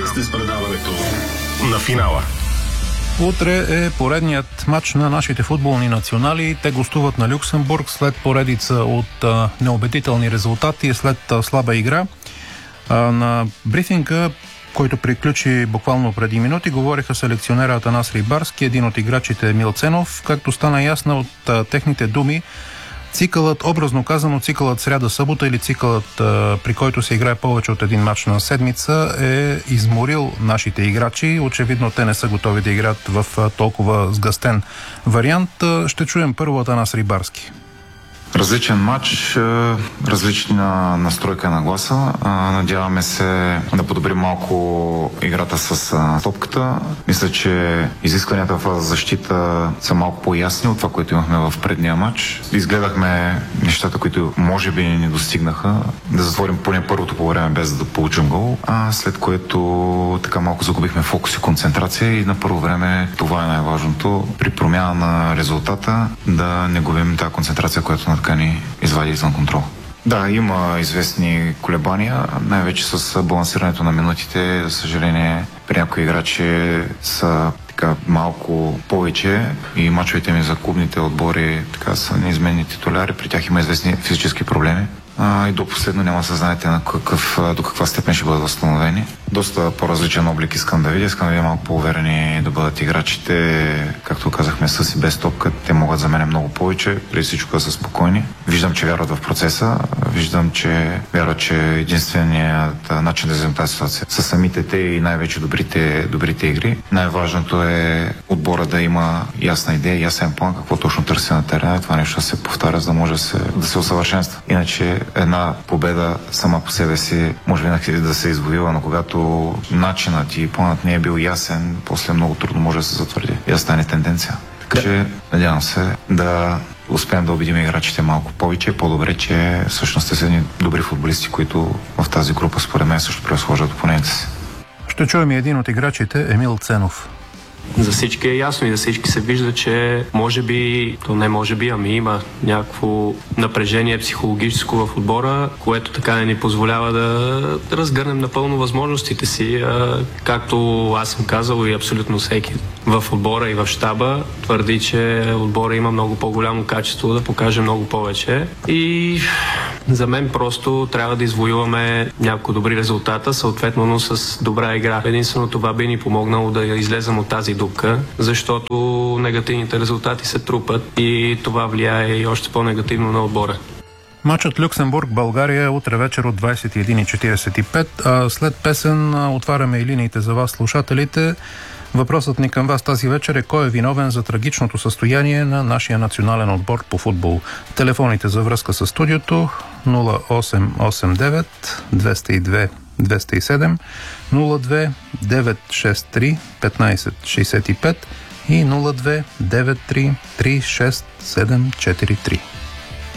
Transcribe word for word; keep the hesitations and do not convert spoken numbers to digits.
Вие сте с предаването на финала. Утре е поредният матч на нашите футболни национали. Те гостуват на Люксембург след поредица от а, неубедителни резултати и след а, слаба игра. А, на брифинга, който приключи буквално преди минути, говориха селекционера Атанас Рибарски, един от играчите Емил Ценов. Както стана ясно от а, техните думи, цикълът, образно казано, цикълът сряда-събота или цикълът, а, при който се играе повече от един матч на седмица, е изморил нашите играчи. Очевидно те не са готови да играят в а, толкова сгъстен вариант. А, ще чуем първо Атанас Рибарски. Различен матч, различна настройка на гласа. Надяваме се да подобрим малко играта с топката. Мисля, че изискванията в защита са малко по-ясни от това, което имахме в предния матч. Изгледахме нещата, които може би не достигнаха. Да затворим поне първото по време без да получим гол, а след което така малко загубихме фокус и концентрация и на първо време това е най-важното. При промяна на резултата да не губим тази концентрация, която на така ни извади извън контрол. Да, има известни колебания, най-вече с балансирането на минутите. За съжаление, при някои играчи са така малко повече и мачовете ми за клубните отбори така са неизменни титуляри. При тях има известни физически проблеми. А, и до последно няма да знаете на какъв, до каква степен ще бъдат възстановени. Доста по-различен облик искам да видя. Искам да видя малко по-уверени да бъдат играчите. Както казахме, с и без топка. Те могат за мен много повече. Преди всичко да са спокойни. Виждам, че вярват в процеса. Виждам, че вярват, че единственият начин да вземем тази ситуация са самите те и най-вече добрите, добрите игри. Най-важното е отбора да има ясна идея, ясен план, какво точно търси на терена. Това нещо се повтаря, за да може да се, да се усъвършенства. Иначе една победа сама по себе си може винаги да се извоюва, но когато начинът и планът не е бил ясен, после много трудно може да се затвърди и да стане тенденция. Така че надявам се да успеем да убедим играчите малко повече, по-добре, че всъщност те са едни добри футболисти, които в тази група според мен също превъзхождат опонентите си. Ще чуем и един от играчите, Емил Ценов. За всички е ясно и за всички се вижда, че може би, то не може би, ами има някакво напрежение психологическо в отбора, което така не ни позволява да, да разгърнем напълно възможностите си. А, както аз съм казал и абсолютно всеки в отбора и в щаба твърди, че отбора има много по-голямо качество да покаже много повече. И за мен просто трябва да извоюваме няколко добри резултата, съответно, но с добра игра. Единствено това би ни помогнало да излезем от тази дупка, защото негативните резултати се трупат и това влияе и още по-негативно на отбора. Матчът Люксембург-България е утре вечер от двадесет и една и четиридесет и пет, а след песен отваряме и линиите за вас, слушателите. Въпросът ни към вас тази вечер е: кой е виновен за трагичното състояние на нашия национален отбор по футбол? Телефоните за връзка с студиото нула осем осем девет двеста и две двеста и седем, нула две девет шест три петнайсет шейсет и пет и нула две девет три три шест седем четири три.